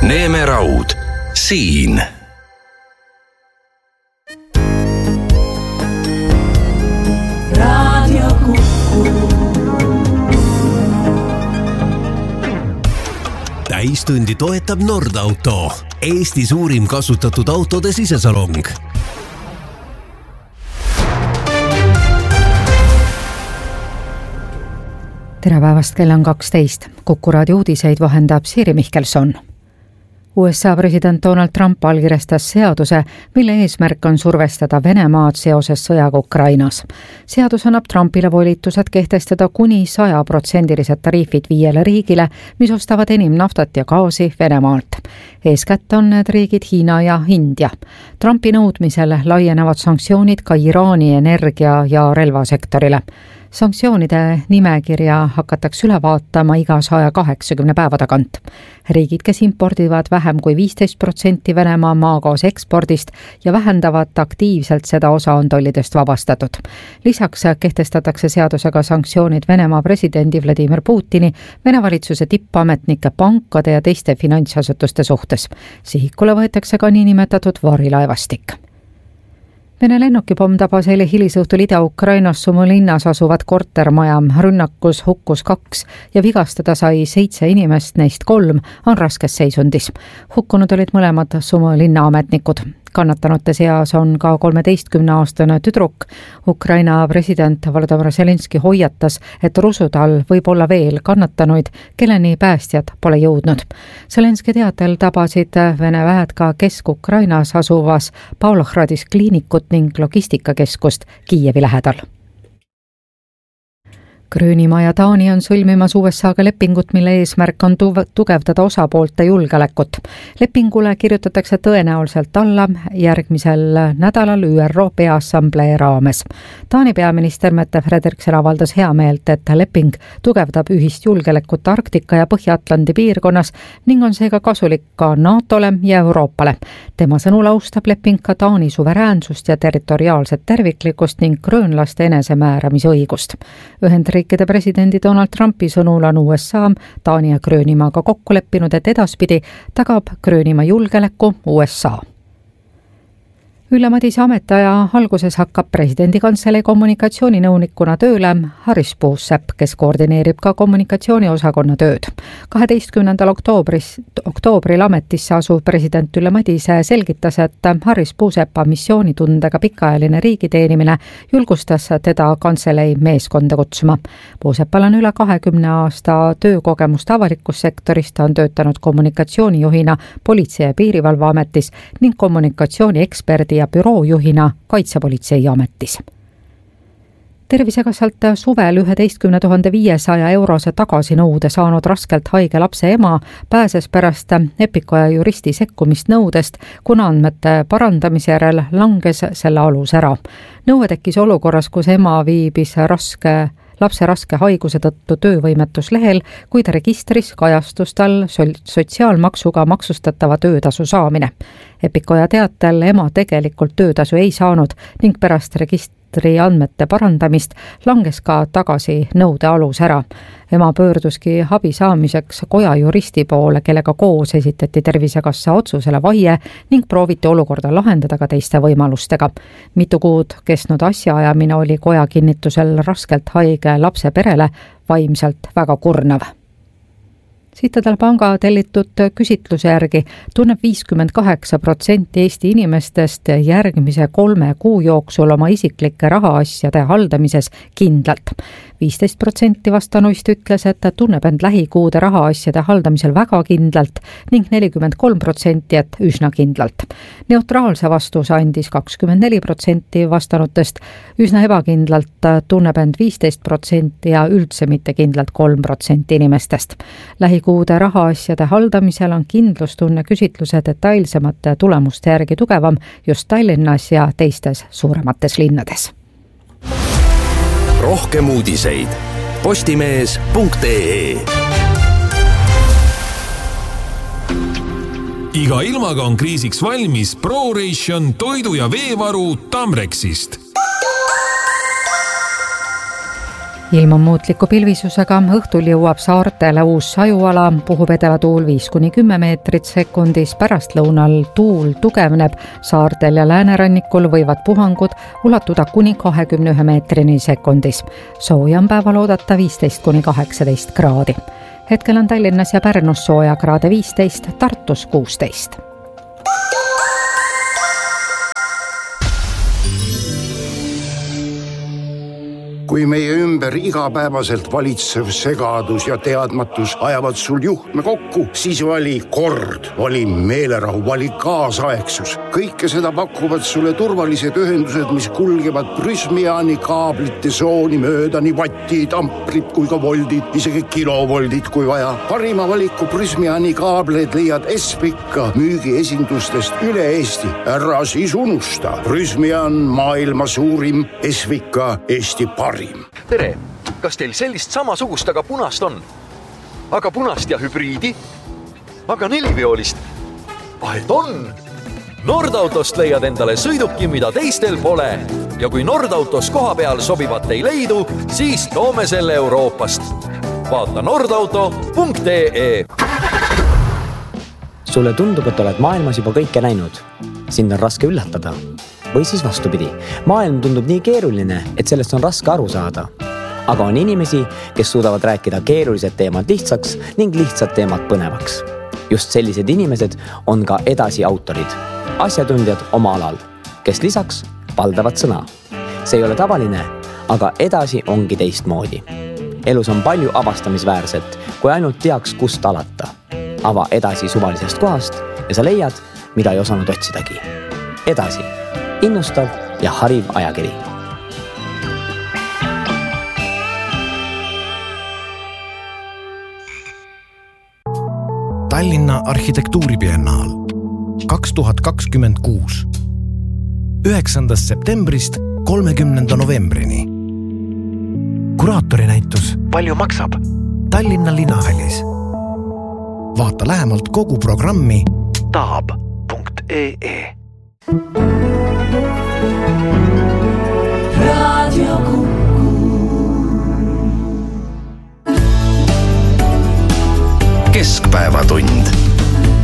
Neeme Raud, siin. Täistundi toetab Nordauto, Eesti suurim kasutatud autode sisesalong. Tere päevast, kell on 12. Kuku raadio uudiseid vahendab Siiri Mihkelson. USA president Donald Trump allkirjastas seaduse, mille eesmärk on survestada Venemaad seoses sõjaga Ukrainas. Seadus annab Trumpile volitused kehtestada kuni 100% tariifid 5 riigile, mis ostavad enim naftat ja gaasi Venemaalt. Eeskätt on need riigid Hiina ja India. Trumpi nõudmisel laienevad sanktsioonid ka Iraani energia- ja relvasektorile. Sanktsioonide nimekirja hakatakse üle vaatama iga 180 päeva tagant. Riigid, kes impordivad vähem kui 15% Venemaa maagaasi ekspordist ja vähendavad aktiivselt seda osa, on tollidest vabastatud. Lisaks kehtestatakse seadusega sanktsioonid Venemaa presidendi Vladimir Putini, Vene valitsuse tippametnike, pankade ja teiste finantsasutuste suhtes. Sihikule võetakse ka niinimetatud varilaevastik. Vene lennukipomm tabas eile hilisõhtul Ida-Ukrainas Sumu linnas asuvat kortermaja. Rünnakus hukkus 2 ja vigastada sai 7 inimest, neist 3 on raskes seisundis. Hukkunud olid mõlemad Sumu linna ametnikud. Kannatanute seas on ka 13-aastane tüdruk. Ukraina president Volodymyr Zelenski hoiatas, et Rusudal võib olla veel kannatanuid, kelleni päästjad pole jõudnud. Zelenski teatel tabasid Vene väed ka Kesk-Ukrainas asuvas Pavlohradis kliinikut ning logistikakeskust Kiievi lähedal. Gröönimaa ja Taani on sõlmimas USA-ga lepingut, mille eesmärk on tugevdada osapoolte julgeolekut. Lepingule kirjutatakse tõenäoliselt alla järgmisel nädalal ÜRO Peaassamblee raames. Taani peaminister Mette Frederiksen avaldas heameelt, et leping tugevdab ühist julgeolekut Arktika ja Põhja-Atlandi piirkonnas ning on seega kasulik ka NATOle ja Euroopale. Tema sõnul austab leping ka Taani suveräänsust ja territoriaalset terviklikkust ning gröönlaste enesemääramisõigust. Ühendriikide presidendi Donald Trumpi sõnul on USA Taani ja Gröönimaaga kokku leppinud, et edaspidi tagab Gröönimaa julgeoleku USA. Ülle Madise ametiaja alguses hakkab presidendi kantselei kommunikatsiooninõunikuna tööle Haris Puusepp, kes koordineerib ka kommunikatsiooniosakonna tööd. 12. oktoobril ametisse asuv president Ülle Madise selgitas, et Haris Puusepa missioonitundega pikaajaline riigiteenimine julgustas teda kantselei meeskonda kutsuma. Puusepal on üle 20 aasta töökogemust avalikkussektorist, ta on töötanud kommunikatsioonijuhina Politsei- ja Piirivalveametis ning kommunikatsiooni-eksperdi ja büroojuhina Kaitsepolitsei ametis. Tervisekassalt suvel 11 500 eurose tagasinõude saanud raskelt haige lapse ema pääses pärast Epikoja juristi sekkumist nõudest, kuna andmete parandamise järel langes selle alus ära. Nõue tekkis olukorras, kus ema viibis lapse raske haiguse tõttu töövõimetuslehel, kuid registris kajastus tal sotsiaalmaksuga maksustatava töötasu saamine. Epikoja teatel ema tegelikult töötasu ei saanud ning pärast registri andmete parandamist langes ka tagasi nõude alus ära. Ema pöörduski abi saamiseks koja juristi poole, kellega koos esitati Tervisekassa otsusele vaie ning prooviti olukorda lahendada ka teiste võimalustega. Mitu kuud kestnud asjaajamine oli koja kinnitusel raskelt haige lapse perele vaimselt väga kurnav. Citadel Panga tellitud küsitluse järgi tunneb 58% Eesti inimestest järgmise 3 kuu jooksul oma isiklike rahaasjade haldamises kindlalt. 15% vastanuist ütles, et tunneb end lähikuude rahaasjade haldamisel väga kindlalt ning 43%, et üsna kindlalt. Neutraalse vastuse andis 24% vastanutest, üsna ebakindlalt tunneb end 15% ja üldse mitte kindlalt 3% inimestest. Lähikuude rahaasjade haldamisel on kindlustunne küsitluse detailsemate tulemuste järgi tugevam just Tallinnas ja teistes suuremates linnades. Rohkem uudiseid postimees.ee. Iga ilmaga on kriisiks valmis ProRation toidu- ja veevaru Tamrexist. ilm on muutliku pilvisusega, õhtul jõuab saartele uus sajuala, puhub edeva tuul 5–10 meetrit sekundis, pärastlõunal tuul tugevneb, saartel ja läänerannikul võivad puhangud ulatuda kuni 21 meetrini sekundis. Sooja on päeval oodata 15–18 kraadi. Hetkel on Tallinnas ja Pärnus sooja kraade 15, Tartus 16. Kui meie ümber igapäevaselt valitsev segadus ja teadmatus ajavad sul juhtme kokku, siis vali kord, vali meelerahu, vali kaasaegsus. Kõike seda pakuvad sulle turvalised ühendused, mis kulgevad Prysmiani kaablite sooni mööda, nii vattid, amprid kui ka voldid, isegi kilovoldid kui vaja. Parima valiku Prysmiani kaableid leiad Esvika müügiesindustest üle Eesti. Ära siis unusta. Prysmian maailma suurim, Esvika Eesti parim. Tere, kas teil sellist samasugust, aga punast on? Aga punast ja hübriidi? Aga neliveolist? Et on! Nordautost leiad endale sõiduki, mida teistel pole. Ja kui Nordautos koha peal sobivat ei leidu, siis toome selle Euroopast. Vaata nordauto.ee. Sulle tundub, et oled maailmas juba kõike näinud. Sind on raske üllatada. Või siis vastupidi, maailm tundub nii keeruline, et sellest on raske aru saada. Aga on inimesi, kes suudavad rääkida keerulised teemad lihtsaks ning lihtsad teemad põnevaks. Just sellised inimesed on ka edasi autorid, asjatundjad oma alal, kes lisaks valdavad sõna. See ei ole tavaline, aga edasi ongi teistmoodi. Elus on palju avastamisväärset, kui ainult teaks, kust alata. Ava edasi suvalisest kohast ja sa leiad, mida ei osanud otsidagi. Edasi. Innustav ja hariv ajakiri. Tallinna arhitektuuribiennaal 2026 9. septembrist 30. novembrini. Kuraatori-näitus Palju maksab? Tallinna Linnahallis. Vaata lähemalt kogu programmi taab.ee.